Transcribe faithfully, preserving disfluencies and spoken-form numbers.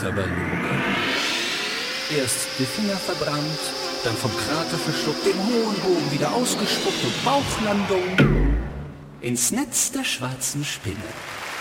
Verballoge. Erst die Finger verbrannt, dann vom Krater verschluckt, den hohen Bogen wieder ausgespuckt und Bauchlandung ins Netz der schwarzen Spinne.